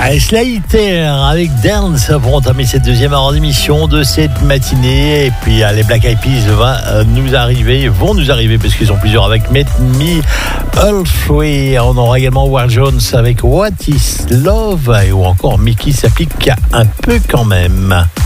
Slater avec Dance pour entamer cette deuxième heure d'émission de cette matinée. Et puis les Black Eyed Peas vont nous arriver parce qu'ils ont plusieurs avec Meet Me Halfway. On aura également War Jones avec What Is Love ou encore Mickey s'applique un peu quand même.